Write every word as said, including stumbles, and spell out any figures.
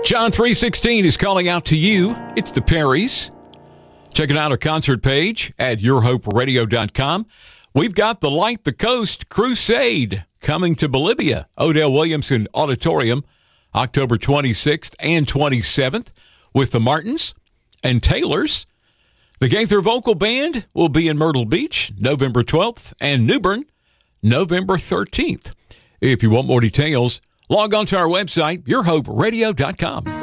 John three sixteen is calling out to you. It's the Perrys. Check out our concert page at your hope radio dot com. We've got the Light the Coast Crusade coming to Bolivia, Odell Williamson Auditorium, October twenty-sixth and twenty-seventh, with the Martins and Taylors. The Gaither Vocal Band will be in Myrtle Beach, November twelfth, and New Bern, November thirteenth. If you want more details, log on to our website, your hope radio dot com.